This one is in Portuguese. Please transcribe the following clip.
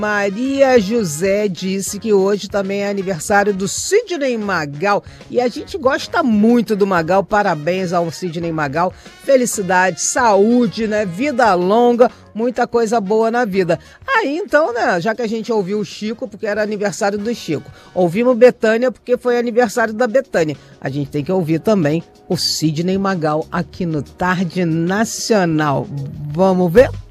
Maria José disse que hoje também é aniversário do Sidney Magal e a gente gosta muito do Magal. Parabéns ao Sidney Magal. Felicidade, saúde, né? Vida longa, muita coisa boa na vida. Aí então, né? Já que a gente ouviu o Chico porque era aniversário do Chico, ouvimos Bethânia porque foi aniversário da Bethânia, a gente tem que ouvir também o Sidney Magal aqui no Tarde Nacional. Vamos ver?